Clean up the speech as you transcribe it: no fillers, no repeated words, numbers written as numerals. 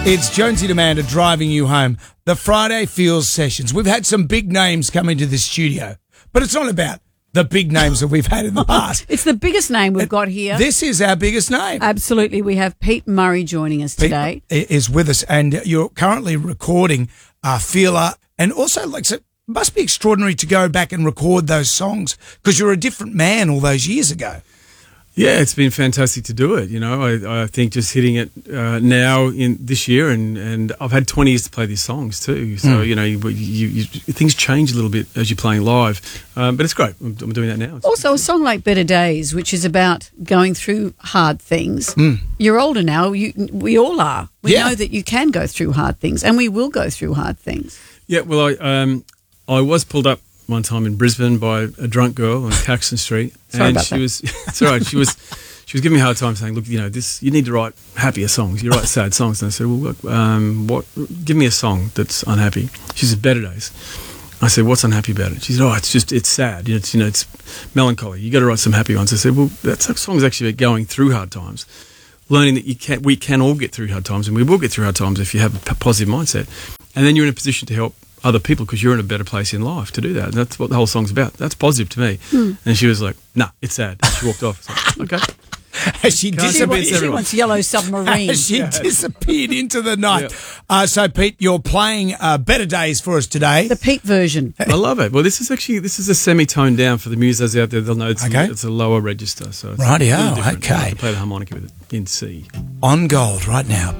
It's Jonesy Demanda driving you home. The Friday Feels Sessions. We've had some big names come into the studio, but it's not about the big names that we've had in the past. It's the biggest name we've got here. This is our biggest name. Absolutely. We have Pete Murray joining us today. Pete is with us, and you're currently recording Feeler, and also, so it must be extraordinary to go back and record those songs because you're a different man all those years ago. Yeah, it's been fantastic to do it. You know, I think just hitting it now in this year, and I've had 20 years to play these songs too. So you know, you things change a little bit as you're playing live, but it's great. I'm doing that now. Also, a song like Better Days, which is about going through hard things. You're older now. We all are. We know that you can go through hard things, and we will go through hard things. Yeah. Well, I was pulled up one time in Brisbane by a drunk girl on Caxton Street, and it's all right. She was giving me a hard time, saying, "Look, you know, you need to write happier songs. You write sad songs." And I said, "Well, give me a song that's unhappy." She said, "Better Days." I said, "What's unhappy about it?" She said, "Oh, it's sad. It's melancholy. You got to write some happy ones." I said, "Well, that song's actually about going through hard times, learning that we can all get through hard times, and we will get through hard times if you have a positive mindset, and then you're in a position to help other people because you're in a better place in life to do that." And that's what the whole song's about. That's positive to me. And she was like, "Nah, it's sad." And she walked off. Like, okay. She wants Yellow Submarine. She disappeared into the night. So, Pete, you're playing Better Days for us today. The Pete version. I love it. Well, this is a semi-toned down for the musos out there. They'll know it's a lower register. So it's rightio, okay. I play the harmonica with it in C. On Gold right now.